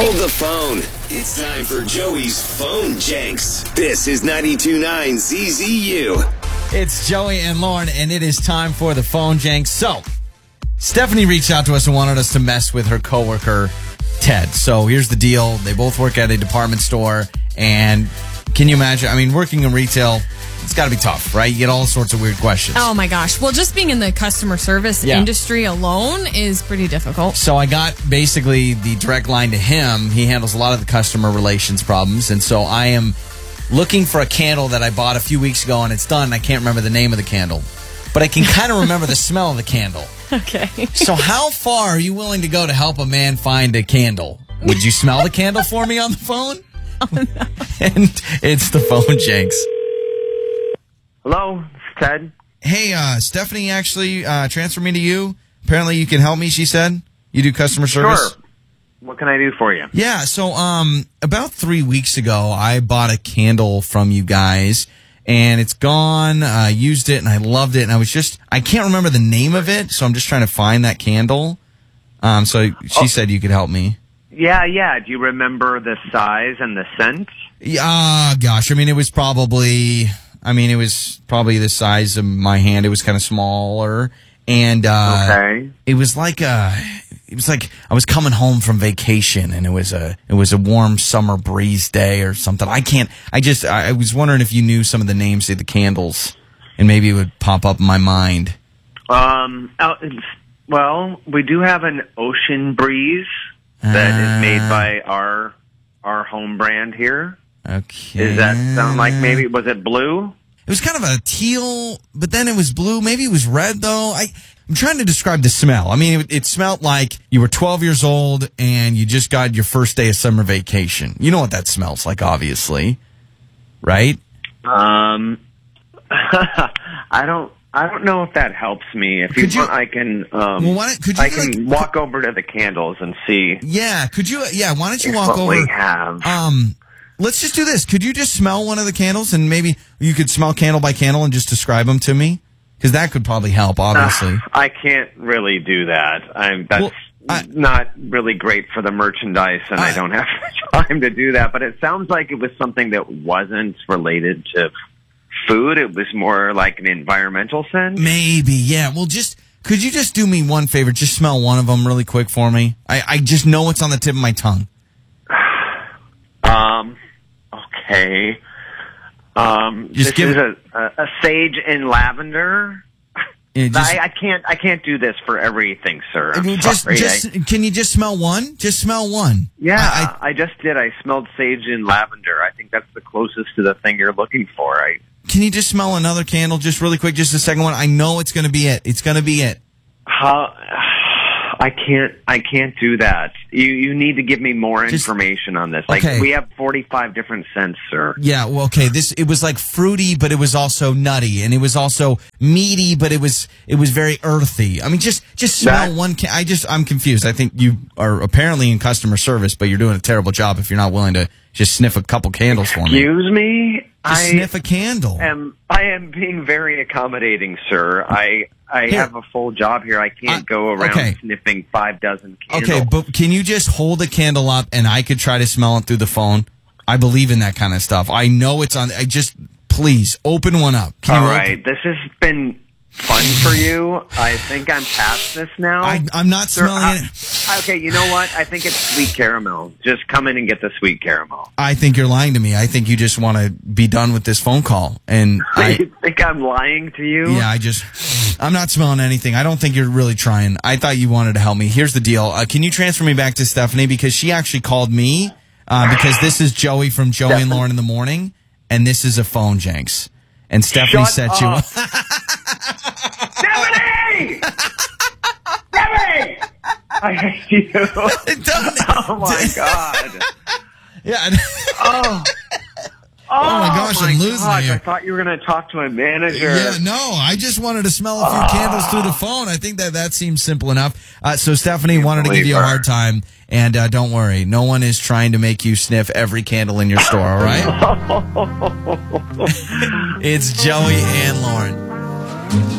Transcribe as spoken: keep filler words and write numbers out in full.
Hold the phone. It's time for Joey's Phone Janks. This is ninety-two point nine Z Z U. It's Joey and Lauren, and it is time for the Phone Janks. So, Stephanie reached out to us and wanted us to mess with her coworker, Ted. So, here's the deal. They both work at a department store, and can you imagine? I mean, working in retail, it's got to be tough, right? You get all sorts of weird questions. Oh, my gosh. Well, just being in the customer service Yeah. industry alone is pretty difficult. So I got basically the direct line to him. He handles a lot of the customer relations problems. And so I am looking for a candle that I bought a few weeks ago, and it's done. I can't remember the name of the candle. But I can kind of remember the smell of the candle. Okay. So how far are you willing to go to help a man find a candle? Would you smell the candle for me on the phone? Oh, no. And it's the Phone Janks. Hello, it's Ted. Hey, uh, Stephanie actually uh, transferred me to you. Apparently you can help me, she said. You do customer service? Sure. What can I do for you? Yeah, so um, about three weeks ago, I bought a candle from you guys, and it's gone. I uh, used it, and I loved it, and I was just, I can't remember the name of it, so I'm just trying to find that candle. Um, so she Oh. said you could help me. Yeah, yeah. Do you remember the size and the scent? Yeah, uh, gosh, I mean, it was probably, I mean, it was probably the size of my hand. It was kind of smaller, and uh, Okay. it was like a, it was like I was coming home from vacation, and it was a, it was a warm summer breeze day or something. I can't, I just, I, I was wondering if you knew some of the names of the candles, and maybe it would pop up in my mind. Um. oh, it's- Well, we do have an Ocean Breeze that Uh. is made by our our home brand here. Okay. Does that sound like maybe was it blue? It was kind of a teal, but then it was blue. Maybe it was red, though. I, I'm trying to describe the smell. I mean, it, it smelled like you were twelve years old and you just got your first day of summer vacation. You know what that smells like, obviously, right? Um. I don't. I don't know if that helps me. If you, Could you- want, I can. Um, Well, why don't- could you, I can like- walk over to the candles and see Yeah, could you? Yeah, why don't you if walk what over? we have. Um, let's just do this. Could you just smell one of the candles and maybe you could smell candle by candle and just describe them to me? Because that could probably help, obviously. Uh, I can't really do that. I'm that's Well, I- not really great for the merchandise, and I, I- don't have time to do that. But it sounds like it was something that wasn't related to food. It was more like an environmental sense. Maybe, yeah. Well, just could you just do me one favor? Just smell one of them really quick for me. I, I just know it's on the tip of my tongue. Um. Okay. Um. Just this give is it- a, a, a sage and lavender. Yeah, just, I, I can't. I can't do this for everything, sir. I'm Well, just, sorry. just I- can you just smell one? Just smell one. Yeah, I, I, just did. I smelled sage and lavender. I think that's the closest to the thing you're looking for. I I, can you just smell another candle, just really quick, just the second one? I know it's going to be it. It's going to be it. how I can't. I can't do that. You you need to give me more Just- information on this. Like Okay. we have forty-five different scents, sir. Yeah, well, okay. This it was like fruity, but it was also nutty, and it was also meaty, but it was it was very earthy. I mean, just just smell That- one. Ca- I just I'm confused. I think you are apparently in customer service, but you're doing a terrible job if you're not willing to just sniff a couple candles for me. Excuse me. Just I sniff a candle. am. I am being very accommodating, sir. I I Here. have a full job here. I can't Uh, go around okay. sniffing five dozen candles. Okay, but can you just hold a candle up and I could try to smell it through the phone? I believe in that kind of stuff. I know it's on. I just please open one up. Can All you right, open- this has been fun for you. I think I'm past this now. I, I'm not Sir, smelling I- it. Okay, you know what? I think it's sweet caramel. Just come in and get the sweet caramel. I think you're lying to me. I think you just want to be done with this phone call. And I, you think I'm lying to you? yeah, I just, I'm not smelling anything. I don't think you're really trying. I thought you wanted to help me. Here's the deal. Uh, can you transfer me back to Stephanie? Because she actually called me, uh, because this is Joey from Joey and Stephanie. Lauren in the Morning. And this is a phone janks. And Stephanie Shut set you up. up. Stephanie! Stephanie! I hate you. Oh my god. Yeah. Oh. Oh my gosh, I'm losing gosh, you. I thought you were going to talk to my manager. Yeah, no, I just wanted to smell a few candles through the phone. I think that that seems simple enough. Uh, so Stephanie wanted to give you a hard time, and uh, don't worry, no one is trying to make you sniff every candle in your store, all right? It's Joey and Lauren.